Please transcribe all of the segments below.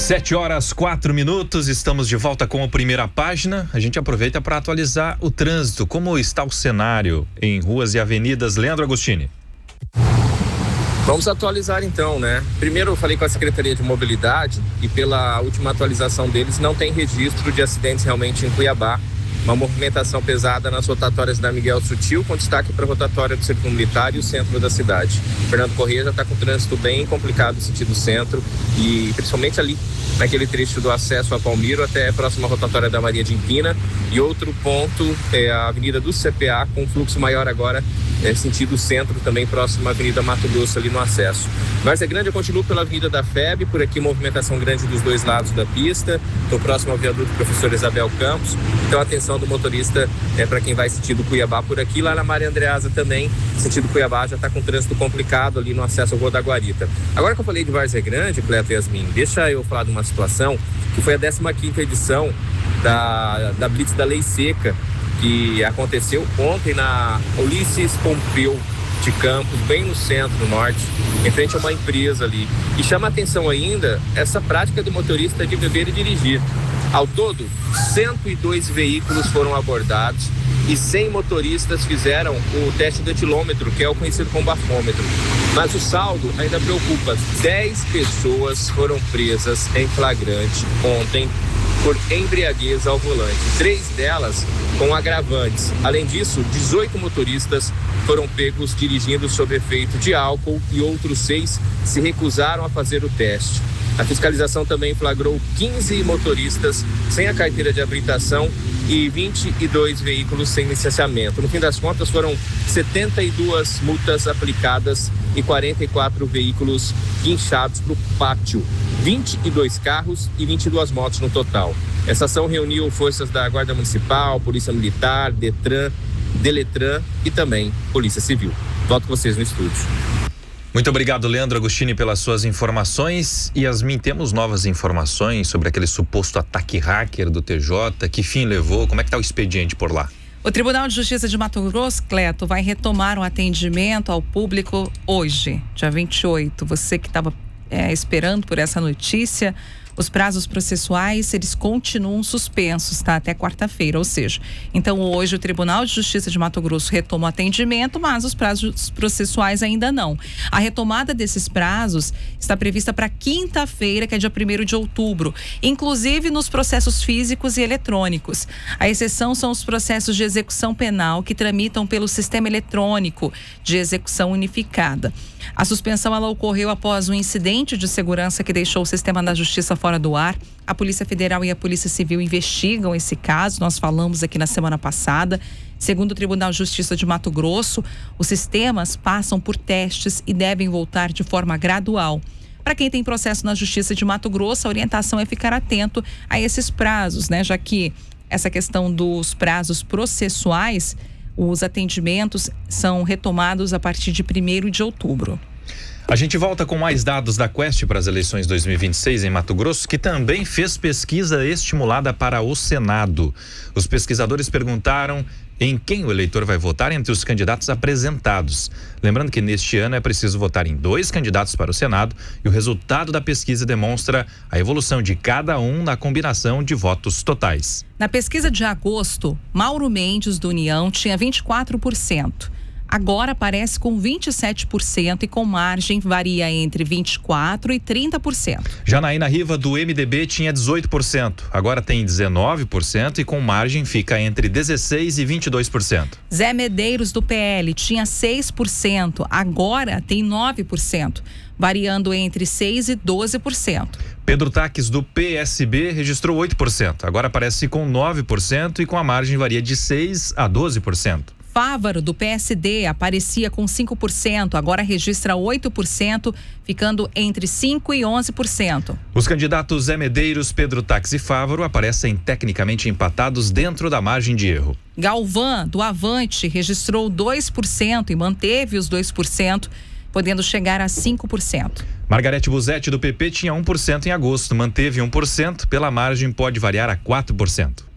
7h04, estamos de volta com a primeira página. A gente aproveita para atualizar o trânsito. Como está o cenário em ruas e avenidas? Leandro Agostini. Vamos atualizar então, né? Primeiro eu falei com a Secretaria de Mobilidade e pela última atualização deles não tem registro de acidentes realmente em Cuiabá. Uma movimentação pesada nas rotatórias da Miguel Sutil, com destaque para a rotatória do Círculo Militar e o centro da cidade. Fernando Corrêa já está com trânsito bem complicado no sentido centro e principalmente ali naquele trecho do acesso a Palmiro até a próxima rotatória da Maria de Impina. E outro ponto é a Avenida do CPA, com fluxo maior agora sentido centro, também próximo à Avenida Mato Grosso ali no acesso. Várzea Grande eu continuo pela Avenida da FEB, por aqui movimentação grande dos dois lados da pista, estou próximo ao viaduto Professor Isabel Campos, então atenção do motorista para quem vai sentido Cuiabá por aqui. Lá na Maria Andreasa também, sentido Cuiabá já está com trânsito complicado ali no acesso ao Rua da Guarita. Agora que eu falei de Várzea Grande, Cleto e Yasmin, deixa eu falar de uma situação que foi a 15ª edição da Blitz da Lei Seca, que aconteceu ontem na Ulisses Pompeu de Campos, bem no centro norte, em frente a uma empresa ali. E chama atenção ainda essa prática do motorista de beber e dirigir. Ao todo, 102 veículos foram abordados e 100 motoristas fizeram o teste do etilômetro, que é o conhecido como bafômetro. Mas o saldo ainda preocupa. 10 pessoas foram presas em flagrante ontem por embriaguez ao volante. 3 delas com agravantes. Além disso, 18 motoristas foram pegos dirigindo sob efeito de álcool e outros 6 se recusaram a fazer o teste. A fiscalização também flagrou 15 motoristas sem a carteira de habilitação e 22 veículos sem licenciamento. No fim das contas, foram 72 multas aplicadas e 44 veículos guinchados para o pátio. 22 carros e 22 motos no total. Essa ação reuniu forças da Guarda Municipal, Polícia Militar, Detran, Deletran e também Polícia Civil. Volto com vocês no estúdio. Muito obrigado, Leandro Agostini, pelas suas informações. Yasmin, temos novas informações sobre aquele suposto ataque hacker do TJ? Que fim levou? Como é que está o expediente por lá? O Tribunal de Justiça de Mato Grosso, Cleto, vai retomar o atendimento ao público hoje, dia 28. Você que estava esperando por essa notícia, os prazos processuais, eles continuam suspensos, tá? Até quarta-feira, ou seja, então hoje o Tribunal de Justiça de Mato Grosso retoma o atendimento, mas os prazos processuais ainda não. A retomada desses prazos está prevista para quinta-feira, que é dia 1º de outubro, inclusive nos processos físicos e eletrônicos. A exceção são os processos de execução penal que tramitam pelo Sistema Eletrônico de Execução Unificada. A suspensão ela ocorreu após um incidente de segurança que deixou o sistema da justiça fora do ar. A Polícia Federal e a Polícia Civil investigam esse caso, nós falamos aqui na semana passada. Segundo o Tribunal de Justiça de Mato Grosso, os sistemas passam por testes e devem voltar de forma gradual. Para quem tem processo na Justiça de Mato Grosso, a orientação é ficar atento a esses prazos, né? Já que essa questão dos prazos processuais, os atendimentos são retomados a partir de 1º de outubro. A gente volta com mais dados da Quest para as eleições 2026 em Mato Grosso, que também fez pesquisa estimulada para o Senado. Os pesquisadores perguntaram em quem o eleitor vai votar entre os candidatos apresentados. Lembrando que neste ano é preciso votar em 2 candidatos para o Senado e o resultado da pesquisa demonstra a evolução de cada um na combinação de votos totais. Na pesquisa de agosto, Mauro Mendes, do União, tinha 24%. Agora aparece com 27% e com margem varia entre 24% e 30%. Janaína Riva, do MDB, tinha 18%. Agora tem 19% e com margem fica entre 16% e 22%. Zé Medeiros, do PL, tinha 6%. Agora tem 9%, variando entre 6% e 12%. Pedro Taques, do PSB, registrou 8%. Agora aparece com 9% e com a margem varia de 6% a 12%. Fávaro, do PSD, aparecia com 5%, agora registra 8%, ficando entre 5% e 11%. Os candidatos Zé Medeiros, Pedro Taques e Fávaro aparecem tecnicamente empatados dentro da margem de erro. Galvão, do Avante, registrou 2% e manteve os 2%, podendo chegar a 5%. Margarete Busetti, do PP, tinha 1% em agosto, manteve 1%, pela margem pode variar a 4%.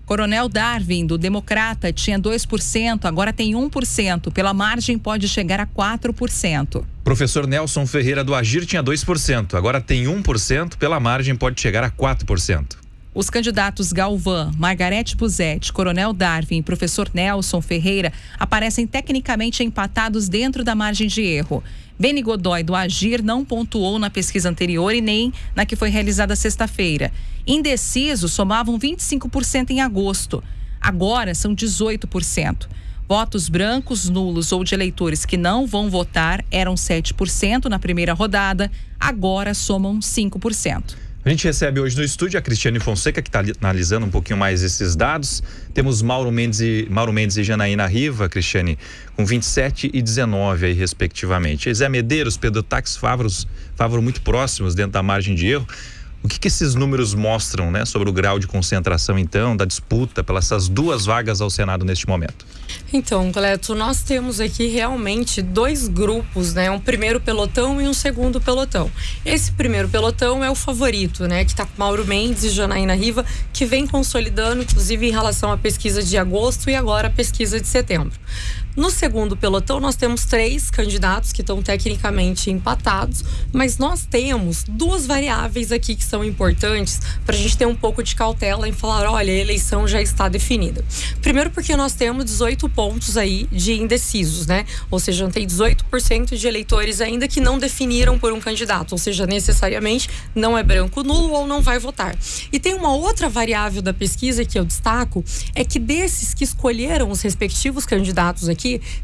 Coronel Darwin, do Democrata, tinha 2%, agora tem 1%. Pela margem, pode chegar a 4%. Professor Nelson Ferreira, do Agir, tinha 2%, agora tem 1%. Pela margem, pode chegar a 4%. Os candidatos Galvão, Margarete Busetti, Coronel Darwin e Professor Nelson Ferreira aparecem tecnicamente empatados dentro da margem de erro. Beni Godoy, do Agir, não pontuou na pesquisa anterior e nem na que foi realizada sexta-feira. Indecisos somavam 25% em agosto. Agora são 18%. Votos brancos, nulos ou de eleitores que não vão votar eram 7% na primeira rodada, agora somam 5%. A gente recebe hoje no estúdio a Cristiane Fonseca, que está analisando um pouquinho mais esses dados. Temos Mauro Mendes e Janaína Riva, Cristiane, com 27 e 19 aí, respectivamente. Zé Medeiros, Pedro Tax, Fávaro muito próximos dentro da margem de erro. O que esses números mostram, né, sobre o grau de concentração, então, da disputa pelas essas duas vagas ao Senado neste momento? Então, Cleto, nós temos aqui realmente dois grupos, né? Um primeiro pelotão e um segundo pelotão. Esse primeiro pelotão é o favorito, né? Que está com Mauro Mendes e Janaína Riva, que vem consolidando, inclusive, em relação à pesquisa de agosto e agora a pesquisa de setembro. No segundo pelotão, nós temos 3 candidatos que estão tecnicamente empatados, mas nós temos 2 variáveis aqui que são importantes para a gente ter um pouco de cautela em falar, olha, a eleição já está definida. Primeiro porque nós temos 18 pontos aí de indecisos, né? Ou seja, tem 18% de eleitores ainda que não definiram por um candidato, ou seja, necessariamente não é branco nulo ou não vai votar. E tem uma outra variável da pesquisa que eu destaco, é que desses que escolheram os respectivos candidatos aqui,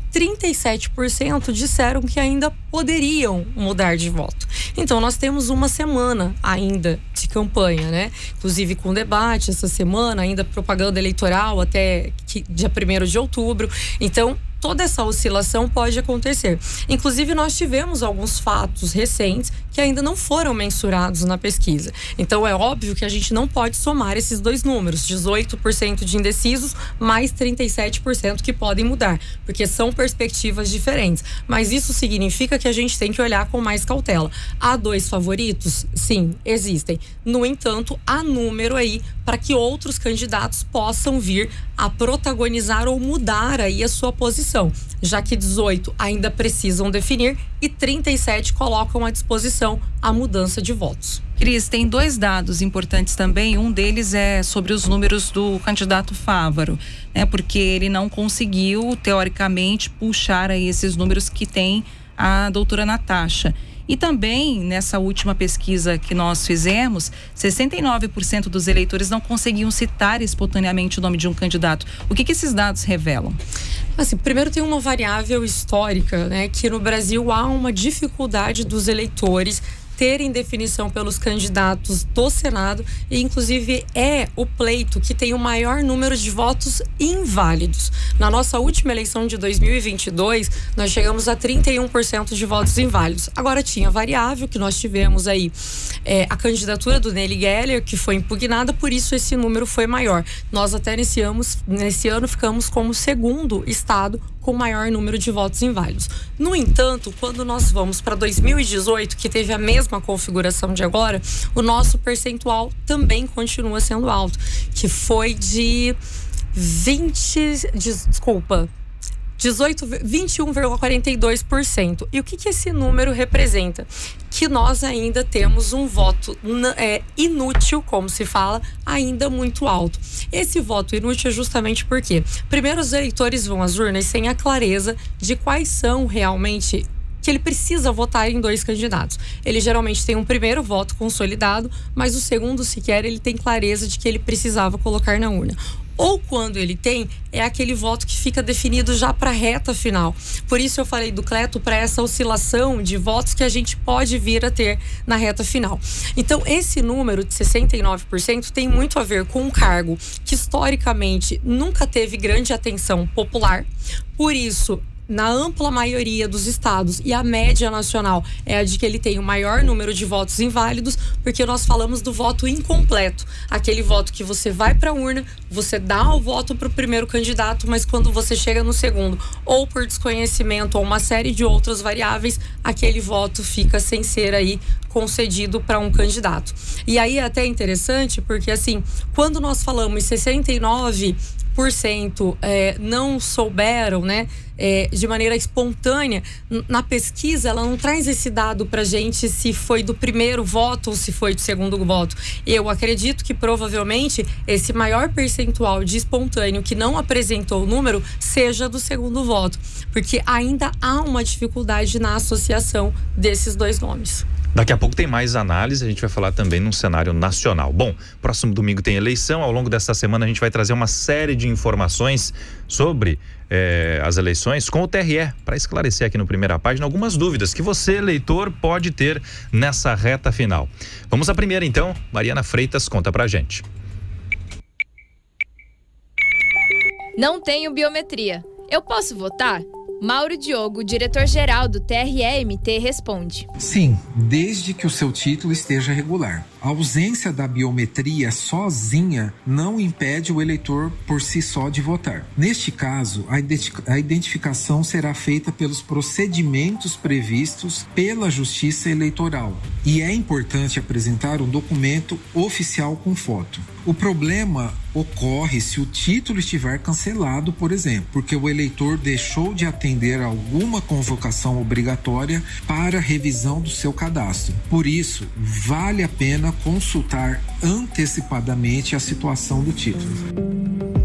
37% disseram que ainda poderiam mudar de voto. Então, nós temos uma semana ainda de campanha, né? Inclusive com debate essa semana, ainda propaganda eleitoral até dia 1º de outubro. Então, toda essa oscilação pode acontecer. Inclusive, nós tivemos alguns fatos recentes que ainda não foram mensurados na pesquisa. Então, é óbvio que a gente não pode somar esses dois números, 18% de indecisos mais 37% que podem mudar, porque são perspectivas diferentes. Mas isso significa que a gente tem que olhar com mais cautela. Há 2 favoritos? Sim, existem. No entanto, há número aí para que outros candidatos possam vir a protagonizar ou mudar aí a sua posição, já que 18 ainda precisam definir e 37 colocam à disposição a mudança de votos. Cris, tem 2 dados importantes também. Um deles é sobre os números do candidato Fávaro, né? Porque ele não conseguiu, teoricamente, puxar aí esses números que tem a doutora Natasha. E também, nessa última pesquisa que nós fizemos, 69% dos eleitores não conseguiam citar espontaneamente o nome de um candidato. O que esses dados revelam? Assim, primeiro tem uma variável histórica, né? Que no Brasil há uma dificuldade dos eleitores terem definição pelos candidatos do Senado e inclusive é o pleito que tem o maior número de votos inválidos. Na nossa última eleição de 2022, nós chegamos a 31% de votos inválidos. Agora tinha variável que nós tivemos aí a candidatura do Nelly Geller, que foi impugnada, por isso esse número foi maior. Nós até nesse ano ficamos como segundo estado com maior número de votos inválidos. No entanto, quando nós vamos para 2018, que teve a mesma configuração de agora, o nosso percentual também continua sendo alto, que foi de 21,42%. E o que esse número representa? Que nós ainda temos um voto inútil, como se fala, ainda muito alto. Esse voto inútil é justamente porque, primeiro, os eleitores vão às urnas sem a clareza de quais são realmente que ele precisa votar em 2 candidatos. Ele geralmente tem um primeiro voto consolidado, mas o segundo sequer ele tem clareza de que ele precisava colocar na urna. Ou quando ele tem, é aquele voto que fica definido já para a reta final. Por isso eu falei do Cleto, para essa oscilação de votos que a gente pode vir a ter na reta final. Então, esse número de 69% tem muito a ver com um cargo que historicamente nunca teve grande atenção popular. Por isso, na ampla maioria dos estados, e a média nacional é a de que ele tem o maior número de votos inválidos, porque nós falamos do voto incompleto, aquele voto que você vai para a urna, você dá o voto para o primeiro candidato, mas quando você chega no segundo, ou por desconhecimento ou uma série de outras variáveis, aquele voto fica sem ser aí concedido para um candidato. E aí é até interessante, porque assim, quando nós falamos 69% não souberam, né, de maneira espontânea, na pesquisa ela não traz esse dado pra gente se foi do primeiro voto ou se foi do segundo voto. Eu acredito que provavelmente esse maior percentual de espontâneo que não apresentou o número seja do segundo voto, porque ainda há uma dificuldade na associação desses dois nomes. Daqui a pouco tem mais análise, a gente vai falar também num cenário nacional. Bom, próximo domingo tem eleição, ao longo desta semana a gente vai trazer uma série de informações sobre as eleições com o TRE, para esclarecer aqui no Primeira Página algumas dúvidas que você, eleitor, pode ter nessa reta final. Vamos à primeira então, Mariana Freitas conta pra gente. Não tenho biometria. Eu posso votar? Mauro Diogo, diretor-geral do TRE-MT, responde. Sim, desde que o seu título esteja regular. A ausência da biometria sozinha não impede o eleitor por si só de votar. Neste caso, a identificação será feita pelos procedimentos previstos pela Justiça Eleitoral. E é importante apresentar um documento oficial com foto. O problema ocorre se o título estiver cancelado, por exemplo, porque o eleitor deixou de atender a alguma convocação obrigatória para revisão do seu cadastro. Por isso, vale a pena consultar antecipadamente a situação do título.